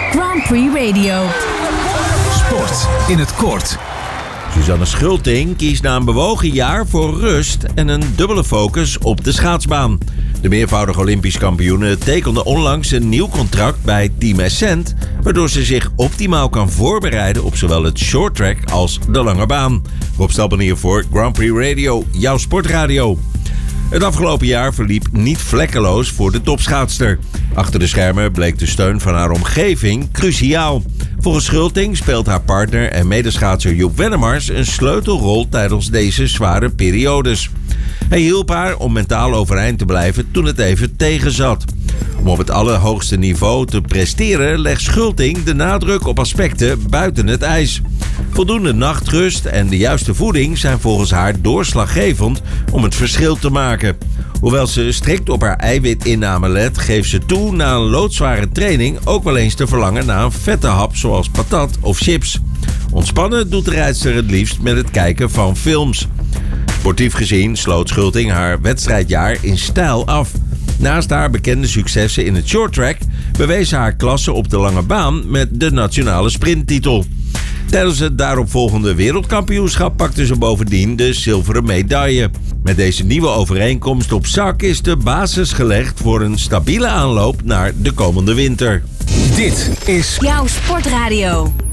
Grand Prix Radio. Sport in het kort. Suzanne Schulting kiest na een bewogen jaar voor rust en een dubbele focus op de schaatsbaan. De meervoudig Olympisch kampioene tekende onlangs een nieuw contract bij Team Essent, waardoor ze zich optimaal kan voorbereiden op zowel het shorttrack als de lange baan. Rob Stelpenier voor Grand Prix Radio, jouw sportradio. Het afgelopen jaar verliep niet vlekkeloos voor de topschaatster. Achter de schermen bleek de steun van haar omgeving cruciaal. Volgens Schulting speelt haar partner en medeschaatser Joep Wennemars een sleutelrol tijdens deze zware periodes. Hij hielp haar om mentaal overeind te blijven toen het even tegenzat. Om op het allerhoogste niveau te presteren legt Schulting de nadruk op aspecten buiten het ijs. Voldoende nachtrust en de juiste voeding zijn volgens haar doorslaggevend om het verschil te maken. Hoewel ze strikt op haar eiwitinname let, geeft ze toe na een loodzware training ook wel eens te verlangen naar een vette hap zoals patat of chips. Ontspannen doet de rijdster het liefst met het kijken van films. Sportief gezien sloot Schulting haar wedstrijdjaar in stijl af. Naast haar bekende successen in het shorttrack bewees ze haar klasse op de lange baan met de nationale sprinttitel. Tijdens het daaropvolgende wereldkampioenschap pakte ze bovendien de zilveren medaille. Met deze nieuwe overeenkomst op zak is de basis gelegd voor een stabiele aanloop naar de komende winter. Dit is Jouw sportradio.